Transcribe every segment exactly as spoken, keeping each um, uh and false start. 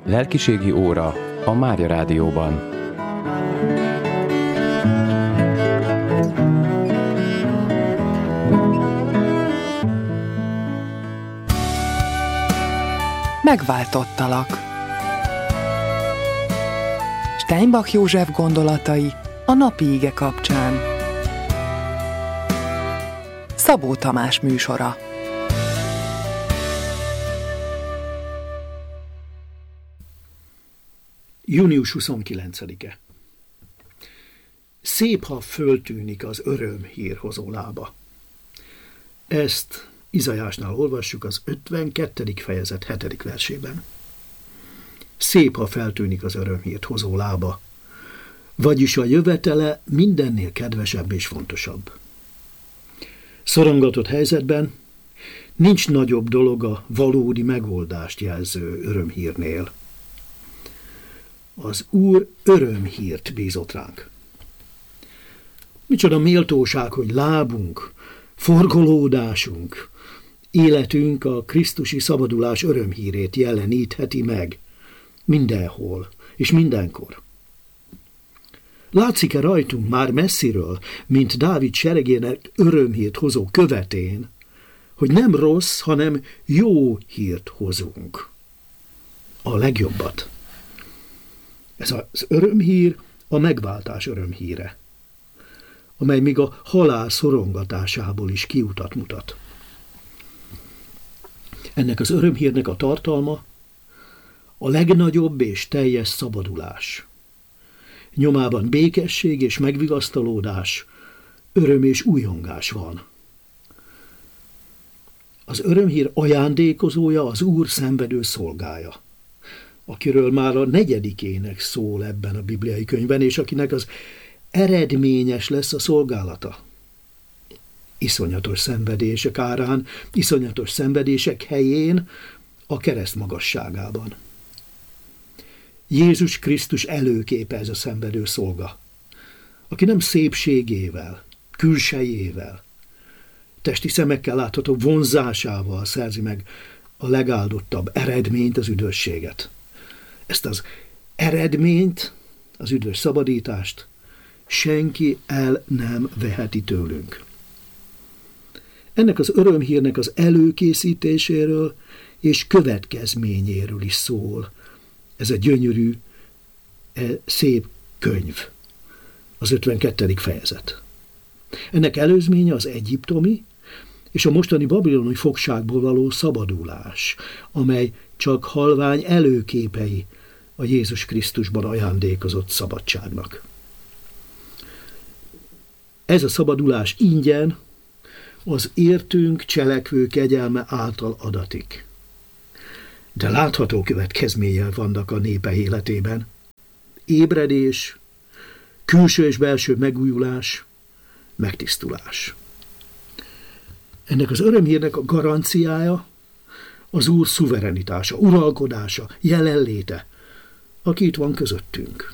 Lelkiségi óra a Mária Rádióban. Megváltottalak. Steinbach József gondolatai a napi ige kapcsán. Szabó Tamás műsora. június huszonkilencedike. Szép, ha föltűnik az örömhír hozó lába. Ezt Izaiásnál olvassuk az ötvenkettedik fejezet hetedik versében. Szép, ha feltűnik az örömhírt hozó lába, vagyis a jövetele mindennél kedvesebb és fontosabb. Szorongatott helyzetben nincs nagyobb dolog a valódi megoldást jelző örömhírnél. Az Úr örömhírt bízott ránk. Micsoda méltóság, hogy lábunk, forgolódásunk, életünk a krisztusi szabadulás örömhírét jelenítheti meg mindenhol és mindenkor. Látszik-e rajtunk már messziről, mint Dávid seregének örömhírt hozó követén, hogy nem rossz, hanem jó hírt hozunk? A legjobbat. Ez az örömhír a megváltás örömhíre, amely még a halál szorongatásából is kiutat mutat. Ennek az örömhírnek a tartalma a legnagyobb és teljes szabadulás. Nyomában békesség és megvigasztalódás, öröm és újongás van. Az örömhír ajándékozója az Úr szenvedő szolgája, akiről már a negyedikének szól ebben a bibliai könyvben, és akinek az eredményes lesz a szolgálata. Iszonyatos szenvedések árán, iszonyatos szenvedések helyén, a kereszt magasságában. Jézus Krisztus előképe ez a szenvedő szolga, aki nem szépségével, külsejével, testi szemekkel látható vonzásával szerzi meg a legáldottabb eredményt, az üdvösséget. Ezt az eredményt, az üdvös szabadítást senki el nem veheti tőlünk. Ennek az örömhírnek az előkészítéséről és következményéről is szól ez a gyönyörű, szép könyv, az ötvenkettedik fejezet. Ennek előzménye az egyiptomi és a mostani babiloni fogságból való szabadulás, amely csak halvány előképei a Jézus Krisztusban ajándékozott szabadságnak. Ez a szabadulás ingyen az értünk cselekvő kegyelme által adatik. De látható következménye vannak a népe életében. Ébredés, külső és belső megújulás, megtisztulás. Ennek az örömhírnek a garanciája az Úr szuverenitása, uralkodása, jelenléte, aki itt van közöttünk.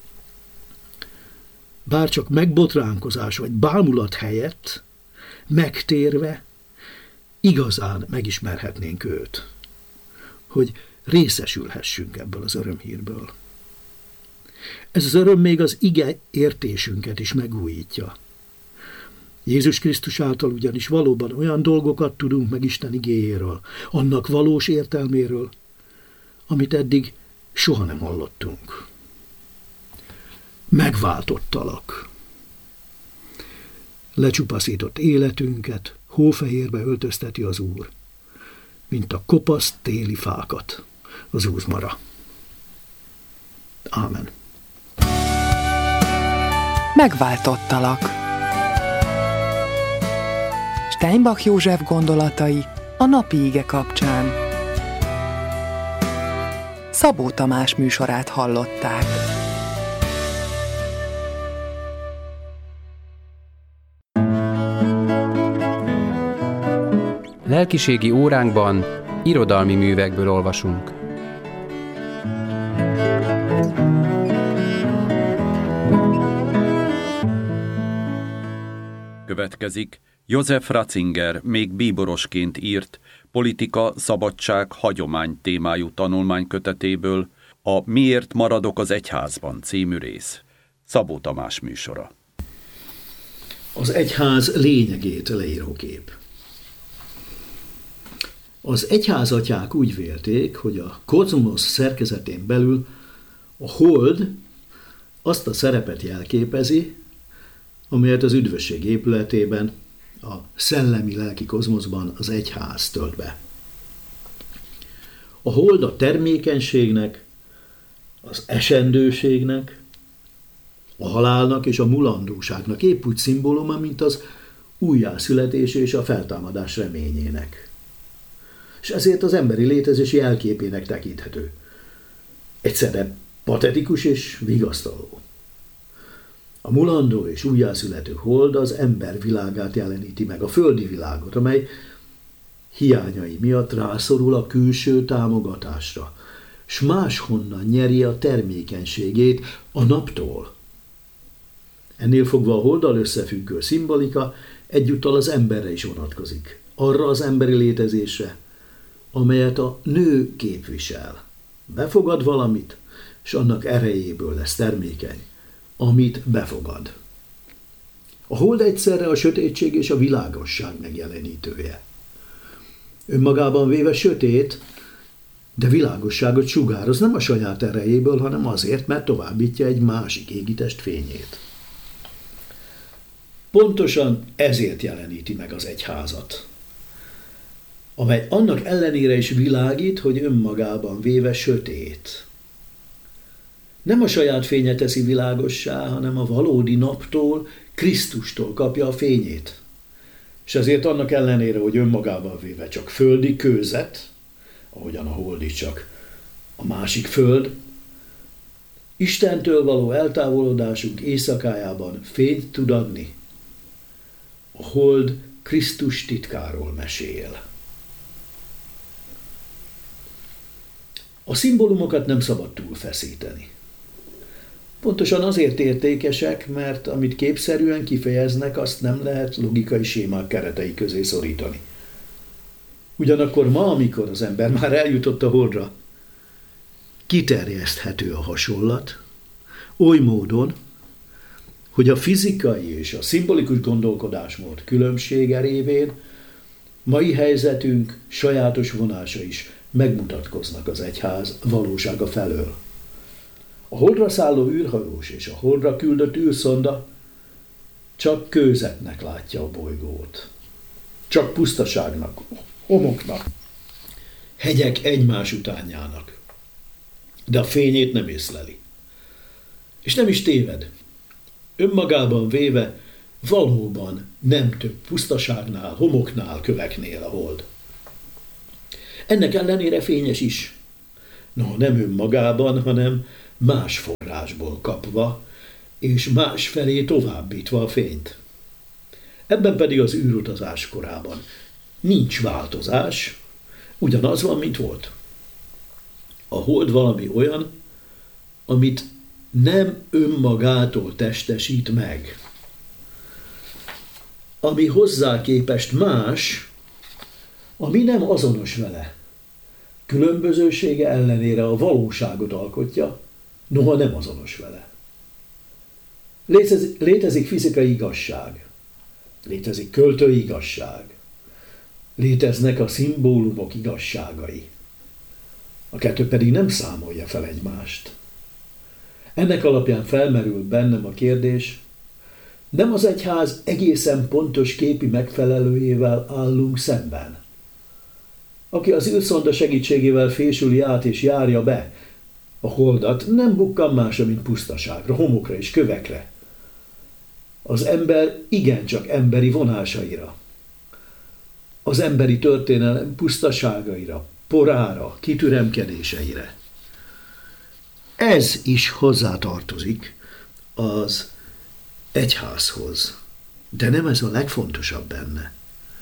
Bárcsak megbotránkozás vagy bámulat helyett, megtérve, igazán megismerhetnénk őt, hogy részesülhessünk ebből az örömhírből. Ez az öröm még az ige értésünket is megújítja. Jézus Krisztus által ugyanis valóban olyan dolgokat tudunk meg Isten igéjéről, annak valós értelméről, amit eddig soha nem hallottunk. Megváltottalak. Lecsupaszított életünket hófehérbe öltözteti az Úr, mint a kopasz téli fákat az úzmara. Ámen. Megváltottalak. Steinbach József gondolatai a napi ige kapcsán. Szabó Tamás műsorát hallották. Lelkiségi óránkban irodalmi művekből olvasunk. Következik József Ratzinger még bíborosként írt Politika, szabadság, hagyomány témájú tanulmánykötetéből a Miért maradok az egyházban című rész. Szabó Tamás műsora. Az egyház lényegét leíró kép. Az egyházatyák úgy vélték, hogy a kozmosz szerkezetén belül a hold azt a szerepet jelképezi, amelyet az üdvösség épületében, a szellemi-lelki kozmoszban az egyház tölt be. A hold a termékenységnek, az esendőségnek, a halálnak és a mulandóságnak épp úgy szimbóluma, mint az újjászületés és a feltámadás reményének. És ezért az emberi létezés jelképének tekinthető. Egyszerre patetikus és vigasztaló. A mulandó és újjászülető hold az ember világát jeleníti meg, a földi világot, amely hiányai miatt rászorul a külső támogatásra, s máshonnan nyeri a termékenységét a naptól. Ennél fogva a holddal összefüggő szimbolika egyúttal az emberre is vonatkozik, arra az emberi létezésre, amelyet a nő képvisel. Befogad valamit, és annak erejéből lesz termékeny, amit befogad. A hold egyszerre a sötétség és a világosság megjelenítője. Önmagában véve sötét, de világosságot sugároz nem a saját erejéből, hanem azért, mert továbbítja egy másik égitest fényét. Pontosan ezért jeleníti meg az egyházat, amely annak ellenére is világít, hogy önmagában véve sötét. Nem a saját fénye teszi világossá, hanem a valódi naptól, Krisztustól kapja a fényét. És ezért annak ellenére, hogy önmagában véve csak földi kőzet, ahogyan a hold is csak a másik föld, Istentől való eltávolodásunk éjszakájában fényt tud adni. A hold Krisztus titkáról mesél. A szimbólumokat nem szabad túlfeszíteni. Pontosan azért értékesek, mert amit képszerűen kifejeznek, azt nem lehet logikai sémák keretei közé szorítani. Ugyanakkor ma, amikor az ember már eljutott a holdra, kiterjeszthető a hasonlat, oly módon, hogy a fizikai és a szimbolikus gondolkodásmód különbsége révén mai helyzetünk sajátos vonása is megmutatkoznak az egyház valósága felől. A holdra szálló űrhajós és a holdra küldött űrszonda csak kőzetnek látja a bolygót. Csak pusztaságnak, homoknak, hegyek egymás utánjának. De a fényét nem észleli. És nem is téved. Önmagában véve valóban nem több pusztaságnál, homoknál, köveknél a hold. Ennek ellenére fényes is. No, nem önmagában, hanem más forrásból kapva, és más felé továbbítva a fényt. Ebben pedig az űrutazás korában nincs változás, ugyanaz van, mint volt. A hold valami olyan, amit nem önmagától testesít meg. Ami hozzá képest más, ami nem azonos vele. Különbözősége ellenére a valóságot alkotja, noha nem azonos vele. Létezik, létezik fizikai igazság, létezik költői igazság, léteznek a szimbólumok igazságai. A kettő pedig nem számolja fel egymást. Ennek alapján felmerül bennem a kérdés, nem az egyház egészen pontos képi megfelelőjével állunk szemben, aki az űrszonda segítségével fésüli át és járja be a holdat, nem bukkan másra, mint pusztaságra, homokra és kövekre. Az ember igencsak emberi vonásaira, az emberi történelem pusztaságaira, porára, kitüremkedéseire. Ez is hozzátartozik az egyházhoz, de nem ez a legfontosabb benne.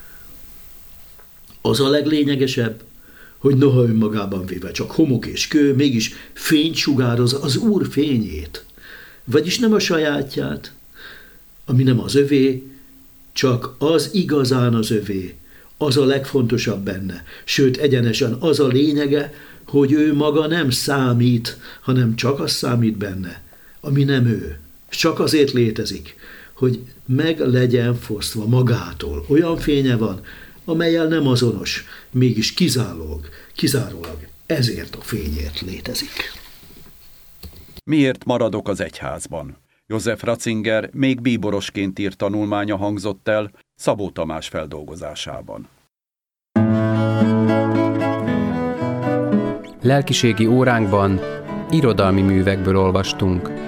Az a leglényegesebb, hogy noha önmagában véve csak homok és kő, mégis fényt sugároz az Úr fényét, vagyis nem a sajátját, ami nem az övé, csak az igazán az övé, az a legfontosabb benne, sőt egyenesen az a lényege, hogy ő maga nem számít, hanem csak az számít benne, ami nem ő. Csak azért létezik, hogy meg legyen fosztva magától. Olyan fénye van, amellyel nem azonos, mégis kizárólag, kizárólag ezért a fényért létezik. Miért maradok az egyházban? József Ratzinger még bíborosként írt tanulmánya hangzott el Szabó Tamás feldolgozásában. Lelkiségi óránkban irodalmi művekből olvastunk.